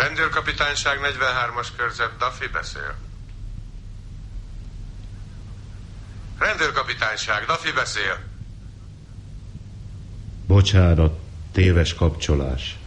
Rendőrkapitányság 43-as körzet, Duffy beszél. Rendőrkapitányság, Duffy beszél. Bocsánat, téves kapcsolás.